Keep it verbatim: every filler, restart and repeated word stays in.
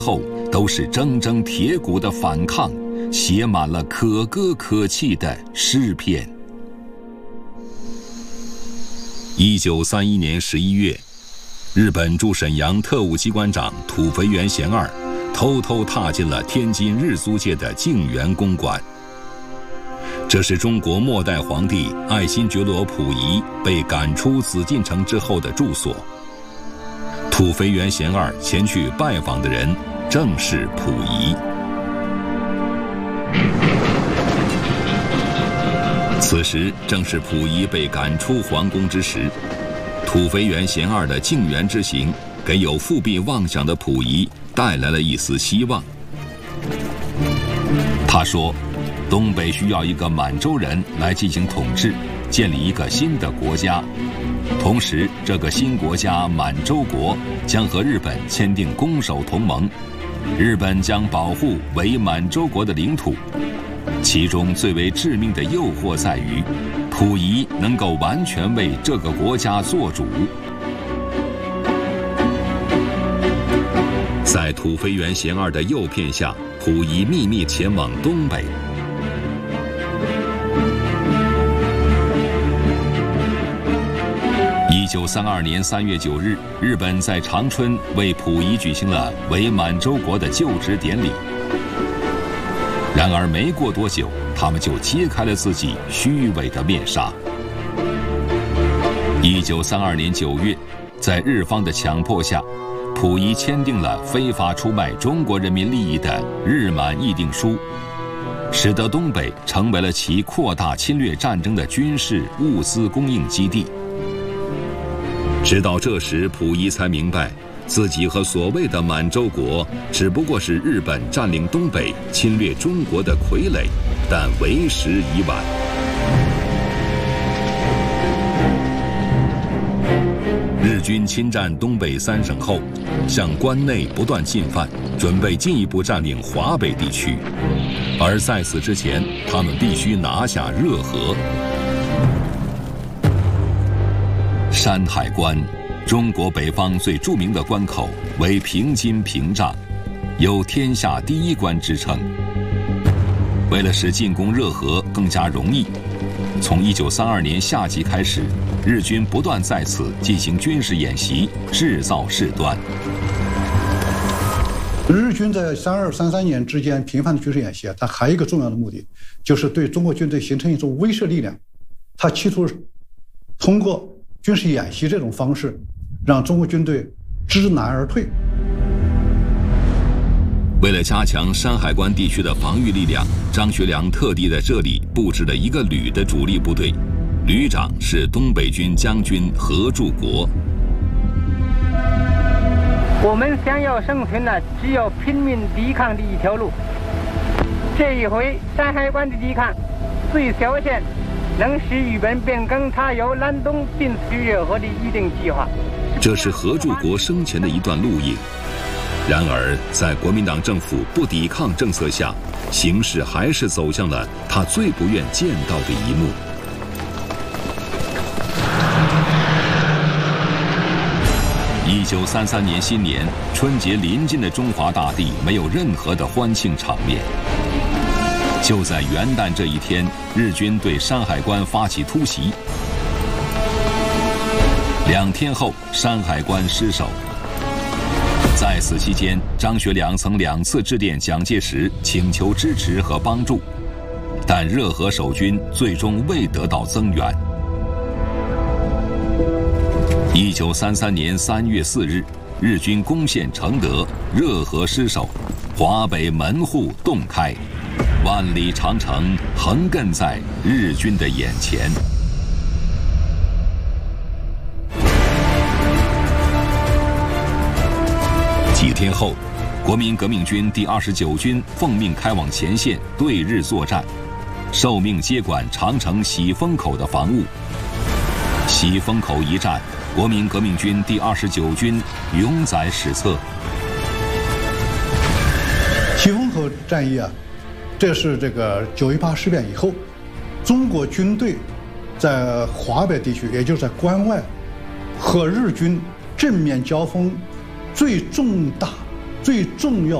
后都是铮铮铁骨的反抗，写满了可歌可泣的诗篇。一九三一年十一月，日本驻沈阳特务机关长土肥原贤二偷偷踏进了天津日租界的静园公馆。这是中国末代皇帝爱新觉罗溥仪被赶出紫禁城之后的住所。土肥原贤二前去拜访的人正是溥仪。此时正是溥仪被赶出皇宫之时，土肥原贤二的静园之行给有复辟妄想的溥仪带来了一丝希望。他说，东北需要一个满洲人来进行统治，建立一个新的国家。同时，这个新国家满洲国将和日本签订攻守同盟，日本将保护伪满洲国的领土。其中最为致命的诱惑在于，溥仪能够完全为这个国家做主。在土肥原贤二的诱骗下，溥仪秘密前往东北。一九三二年三月九日，日本在长春为溥仪举行了伪满洲国的就职典礼。然而没过多久，他们就揭开了自己虚伪的面纱。一九三二年九月，在日方的强迫下，溥仪签订了非法出卖中国人民利益的《日满议定书》，使得东北成为了其扩大侵略战争的军事物资供应基地。直到这时，溥仪才明白，自己和所谓的满洲国只不过是日本占领东北、侵略中国的傀儡，但为时已晚。日军侵占东北三省后，向关内不断进犯，准备进一步占领华北地区。而在此之前，他们必须拿下热河。山海关，中国北方最著名的关口，为平津屏障，有天下第一关之称。为了使进攻热河更加容易，从一九三二年夏季开始，日军不断在此进行军事演习，制造事端。 日军在三二、三三年之间频繁的军事演习，它还有一个重要的目的，就是对中国军队形成一种威慑力量。它企图通过军事演习这种方式，让中国军队知难而退。 为了加强山海关地区的防御力量，张学良特地在这里布置了一个旅的主力部队，旅长是东北军将军何柱国。 我们想要生存呢，只有拼命抵抗的一条路。这一回山海关的抵抗最小限，能使日本变更他由南东进取热河的预定计划。 这是何柱国生前的一段录影。然而，在国民党政府不抵抗政策下，形势还是走向了他最不愿见到的一幕。一九三三年新年，春节临近的中华大地没有任何的欢庆场面。就在元旦这一天，日军对山海关发起突袭。两天后，山海关失守。在此期间，张学良曾两次致电蒋介石，请求支持和帮助，但热河守军最终未得到增援。一九三三年三月四日，日军攻陷承德，热河失守，华北门户洞开，万里长城横亘在日军的眼前。几天后，国民革命军第二十九军奉命开往前线对日作战，受命接管长城喜峰口的防务。喜峰口一战，国民革命军第二十九军永载史册。 喜峰口战役啊，这是这个九一八事变以后，中国军队在华北地区，也就是在关外，和日军正面交锋最重大、 最重要